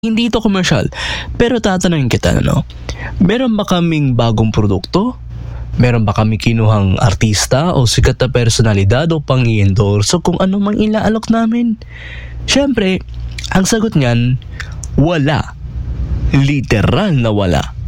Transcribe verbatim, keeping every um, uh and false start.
Hindi ito commercial, pero tatanungin kita, no? Meron ba kaming bagong produkto? Meron ba kami kinuhang artista o sikat na personalidad o pang i-endorse o kung ano mang ilaalok namin? Siyempre, ang sagot niyan, wala. Literal na wala.